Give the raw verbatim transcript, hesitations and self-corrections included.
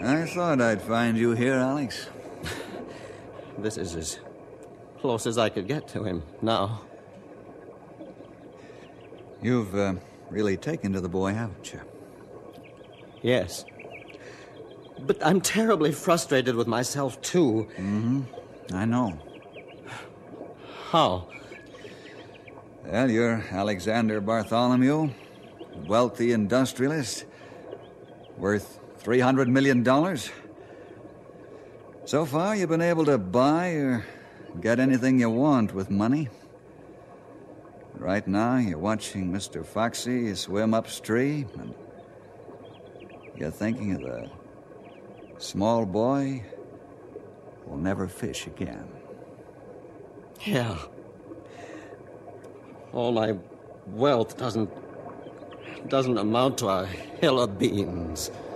I thought I'd find you here, Alex. This is as close as I could get to him now. You've uh, really taken to the boy, haven't you? Yes. But I'm terribly frustrated with myself, too. Mm-hmm. I know. How? Well, you're Alexander Bartholomew, wealthy industrialist, worth three hundred million dollars. So far, you've been able to buy or get anything you want with money. Right now, you're watching Mister Foxy swim upstream, and you're thinking of the small boy who'll never fish again. Yeah. All my wealth doesn't... doesn't amount to a hill of beans.